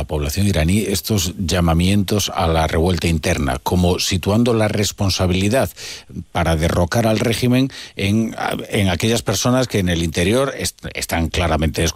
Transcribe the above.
población iraní estos llamamientos a la revuelta interna, como situando la responsabilidad para derrocar al régimen en aquellas personas que en el interior están claramente descontroladas,